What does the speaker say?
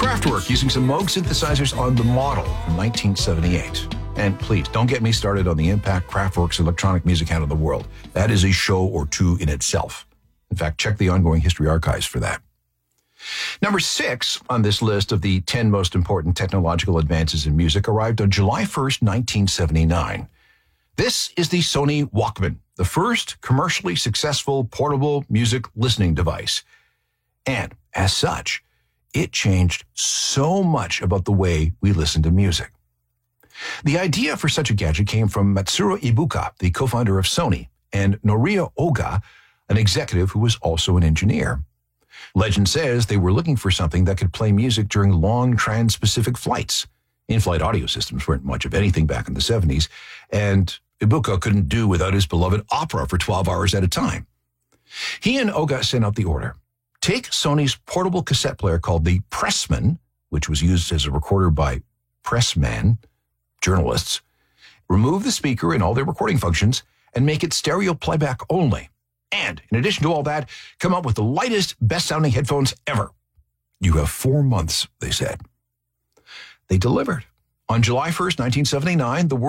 Kraftwerk using some Moog synthesizers on the Model from 1978. And please, don't get me started on the impact Kraftwerk's electronic music had on the world. That is a show or two in itself. In fact, check the ongoing history archives for that. Number 6 on this list of the 10 most important technological advances in music arrived on July 1st, 1979. This is the Sony Walkman, the first commercially successful portable music listening device. And as such, it changed so much about the way we listen to music. The idea for such a gadget came from Matsuro Ibuka, the co-founder of Sony, and Norio Oga, an executive who was also an engineer. Legend says they were looking for something that could play music during long trans-Pacific flights. In-flight audio systems weren't much of anything back in the 70s, and Ibuka couldn't do without his beloved opera for 12 hours at a time. He and Oga sent out the order. Take Sony's portable cassette player called the Pressman, which was used as a recorder by pressmen, journalists, remove the speaker and all their recording functions, and make it stereo playback only. And, in addition to all that, come up with the lightest, best-sounding headphones ever. You have 4 months, they said. They delivered. On July 1st, 1979, the